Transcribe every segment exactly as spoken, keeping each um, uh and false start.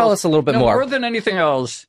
tell else, us a little bit no, more. More than anything else,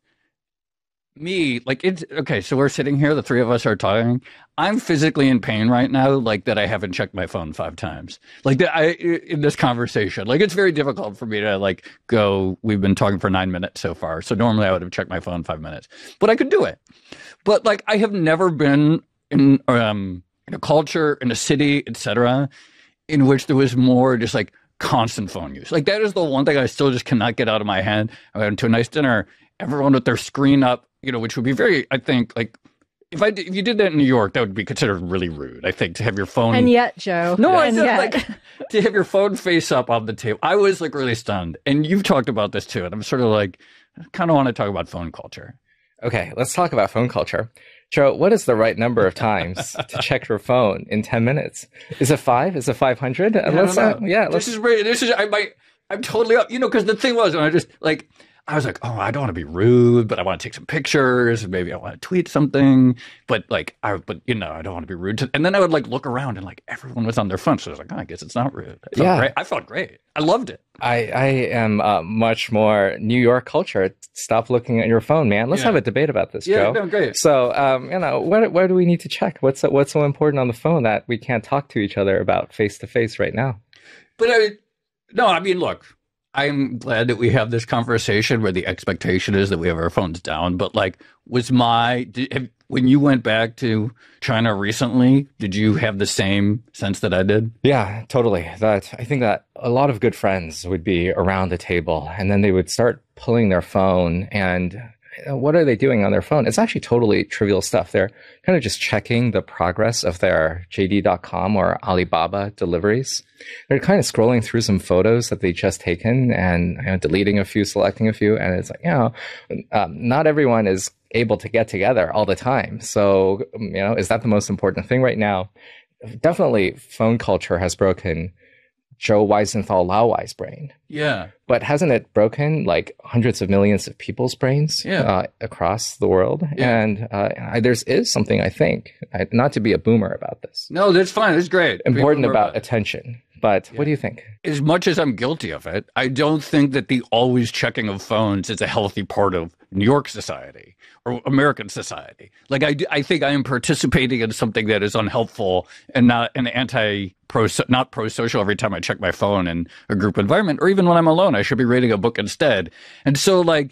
me, like, it's, okay, so we're sitting here, the three of us are talking. I'm physically in pain right now, like, that I haven't checked my phone five times. Like, that I, in this conversation. Like, it's very difficult for me to, like, go, we've been talking for nine minutes so far, so normally I would have checked my phone five minutes. But I could do it. But, like, I have never been in, um, in a culture, in a city, et cetera, in which there was more just, like, constant phone use. Like, that is the one thing I still just cannot get out of my head. I went to a nice dinner, everyone with their screen up, you know, which would be very, I think, like, if I if you did that in New York, that would be considered really rude, I think, to have your phone. And yet, Joe. No, I and said, yet. like, to have your phone face up on the table. I was, like, really stunned. And you've talked about this, too. And I'm sort of like, I kind of want to talk about phone culture. Okay, let's talk about phone culture. Joe, what is the right number of times to check your phone in ten minutes? Is it five? Is it five hundred? Yeah, let's, uh, yeah, this let's... is really, this is, I might, I'm totally up, you know, because the thing was, when I just, like, I was like, oh, I don't want to be rude, but I want to take some pictures. Maybe I want to tweet something. But like, I, but you know, I don't want to be rude. To, and then I would like look around and like everyone was on their phone. So I was like, oh, I guess it's not rude. I felt yeah. great. I felt great. I loved it. I, I am uh, much more New York culture. Stop looking at your phone, man. Let's yeah. have a debate about this, yeah, Joe. No, great. So, um, you know, what, what do we need to check? What's, what's so important on the phone that we can't talk to each other about face to face right now? But I, no, I mean, look. I'm glad that we have this conversation where the expectation is that we have our phones down. But like, was my did, have, when you went back to China recently, did you have the same sense that I did? Yeah, totally. That I think that a lot of good friends would be around the table, and then they would start pulling their phone and. What are they doing on their phone? It's actually totally trivial stuff. They're kind of just checking the progress of their J D dot com or Alibaba deliveries. They're kind of scrolling through some photos that they just taken and you know, deleting a few, selecting a few. And it's like, you know, um, not everyone is able to get together all the time. So, you know, is that the most important thing right now? Definitely phone culture has broken Joe Weisenthal Lauwai's brain. Yeah. But hasn't it broken like hundreds of millions of people's brains yeah. uh, across the world? Yeah. And uh, I, there's is something, I think, I, not to be a boomer about this. No, that's fine. That's great. Important about, about attention. But yeah. what do you think? As much as I'm guilty of it, I don't think that the always checking of phones is a healthy part of New York society or American society. Like, I, I think I am participating in something that is unhelpful and not an anti pro, not pro-social every time I check my phone in a group environment, or even when I'm alone, I should be reading a book instead. And so, like,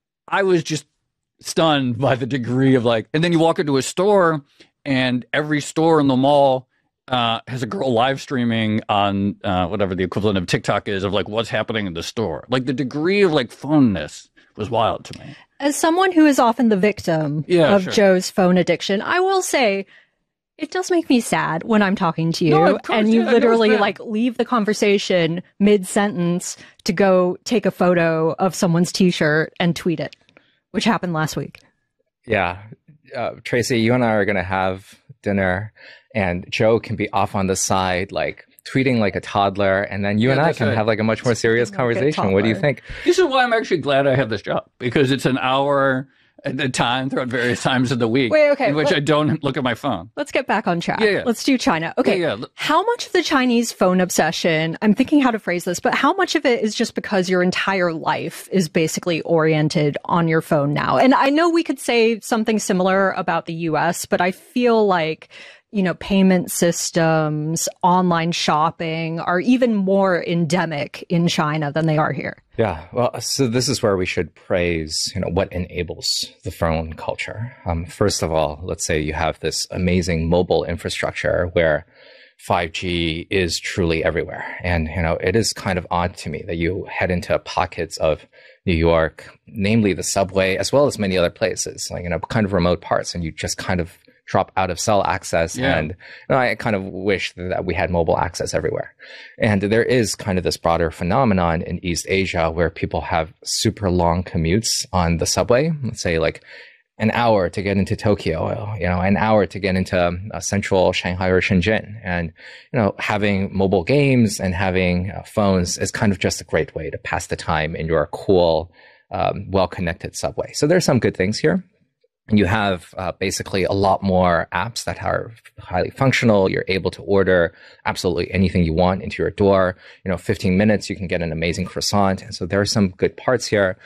I was just stunned by the degree of, like, and then you walk into a store and every store in the mall Uh, has a girl live streaming on uh, whatever the equivalent of TikTok is of like what's happening in the store. Like the degree of like phoneness was wild to me. As someone who is often the victim yeah, of sure. Joe's phone addiction, I will say it does make me sad when I'm talking to you no, of course, and you yeah, literally like leave the conversation mid-sentence to go take a photo of someone's t-shirt and tweet it, which happened last week. Yeah. Uh, Tracy, you and I are going to have dinner. And Joe can be off on the side, like tweeting like a toddler. And then you yeah, and I can right. have like a much more serious conversation. What do you think? This is why I'm actually glad I have this job, because it's an hour at a time throughout various times of the week Wait, okay, in which let, I don't look at my phone. Let's get back on track. Yeah, yeah. Let's do China. Okay. Yeah, yeah. How much of the Chinese phone obsession, I'm thinking how to phrase this, but how much of it is just because your entire life is basically oriented on your phone now? And I know we could say something similar about the U S, but I feel like you know, payment systems, online shopping are even more endemic in China than they are here. Yeah, well, so this is where we should praise, you know, what enables the phone culture. Um, first of all, let's say you have this amazing mobile infrastructure where five G is truly everywhere. And, you know, it is kind of odd to me that you head into pockets of New York, namely the subway, as well as many other places, like, you know, kind of remote parts, and you just kind of drop out of cell access. Yeah. And you know, I kind of wish that we had mobile access everywhere. And there is kind of this broader phenomenon in East Asia where people have super long commutes on the subway, let's say like an hour to get into Tokyo, you know, an hour to get into uh, central Shanghai or Shenzhen. And, you know, having mobile games and having uh, phones is kind of just a great way to pass the time in your cool, um, well-connected subway. So there's some good things here. You have uh, basically a lot more apps that are highly functional. You're able to order absolutely anything you want into your door. You know, fifteen minutes, you can get an amazing croissant. And so there are some good parts here.